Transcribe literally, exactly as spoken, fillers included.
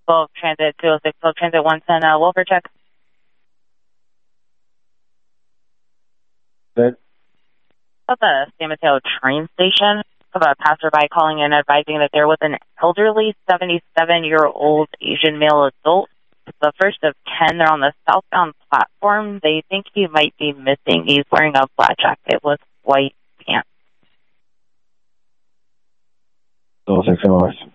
twelve Transit, two oh six, twelve Transit, one ten, uh, welfare check. Good. At the San Mateo train station, of a passerby calling in advising that there was an elderly seventy-seven-year-old Asian male adult. It's the first of ten. They're on the southbound platform. They think he might be missing. He's wearing a black jacket with white pants. two oh six,